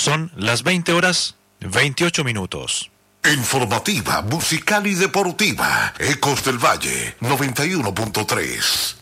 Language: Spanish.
Son las 20:28. Informativa, musical y deportiva. Ecos del Valle 91.3.